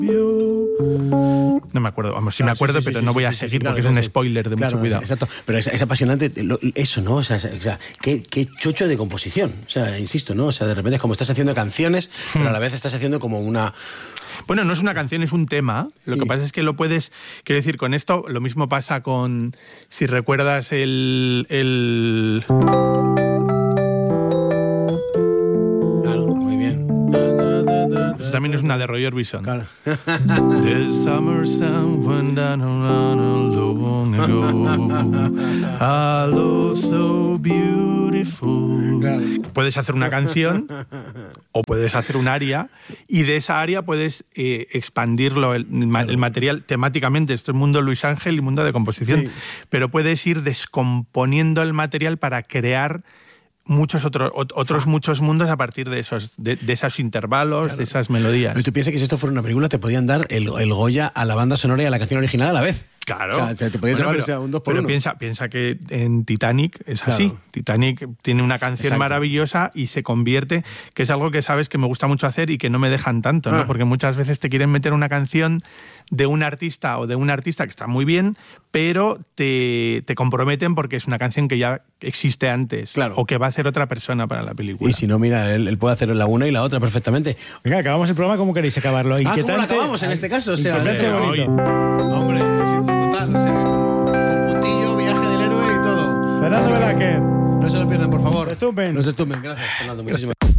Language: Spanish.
No me acuerdo, vamos, sí me acuerdo, pero no voy a seguir porque es un spoiler de mucho cuidado. Exacto, pero es apasionante eso, ¿no? O sea, qué chocho de composición. O sea, insisto, ¿no? O sea, de repente es como estás haciendo canciones, pero a la vez estás haciendo como una... Bueno, no es una canción, es un tema. Lo que pasa es que lo puedes... Quiero decir, con esto lo mismo pasa con... Si recuerdas el... Muy bien. Esto también es una de Roy Orbison. Claro. The summer sun went down long ago. A love so beautiful. Claro. Puedes hacer una canción o puedes hacer un aria y de esa aria puedes expandirlo el material temáticamente. Esto es mundo Luis Ángel y mundo de composición. Sí. Pero puedes ir descomponiendo el material para crear muchos muchos mundos a partir de esos intervalos, claro, de esas melodías. Pero tú piensas que si esto fuera una película te podían dar el Goya a la banda sonora y a la canción original a la vez. Claro. O sea, te podías llevar un 2 por 1. Pero piensa que en Titanic es así. Claro. Titanic tiene una canción maravillosa y se convierte, que es algo que sabes que me gusta mucho hacer y que no me dejan tanto, ¿no? Porque muchas veces te quieren meter una canción de un artista o de un artista que está muy bien, pero te comprometen porque es una canción que ya existe antes, claro, o que va a hacer otra persona para la película. Y si no, mira, él puede hacer la una y la otra perfectamente. Venga, acabamos el programa. ¿Cómo queréis acabarlo? ¿Cómo lo acabamos en este caso? O sea, bonito. Hombre, total, o sea, con puntillo, viaje del héroe y todo. Fernando Velázquez. No se lo pierdan, por favor. Estupen. Gracias, Fernando. Muchísimas gracias.